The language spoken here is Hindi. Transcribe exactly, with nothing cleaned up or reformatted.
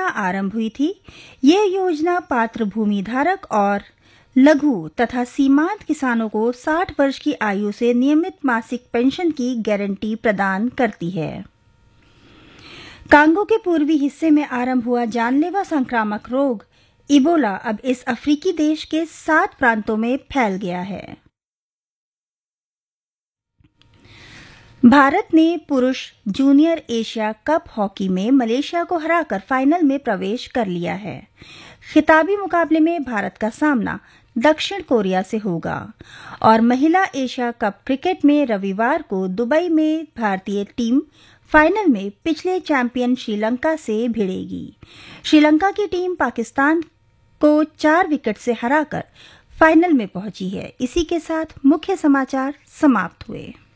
आरंभ हुई थी। यह योजना पात्र भूमि धारक और लघु तथा सीमांत किसानों को साठ वर्ष की आयु से नियमित मासिक पेंशन की गारंटी प्रदान करती है। कांगो के पूर्वी हिस्से में आरंभ हुआ जानलेवा संक्रामक रोग इबोला अब इस अफ्रीकी देश के सात प्रांतों में फैल गया है। भारत ने पुरुष जूनियर एशिया कप हॉकी में मलेशिया को हराकर फाइनल में प्रवेश कर लिया है। खिताबी मुकाबले में भारत का सामना दक्षिण कोरिया से होगा और महिला एशिया कप क्रिकेट में रविवार को दुबई में भारतीय टीम फाइनल में पिछले चैंपियन श्रीलंका से भिड़ेगी। श्रीलंका की टीम पाकिस्तान को चार विकेट से हराकर फाइनल में पहुंची है। इसी के साथ मुख्य समाचार समाप्त हुए।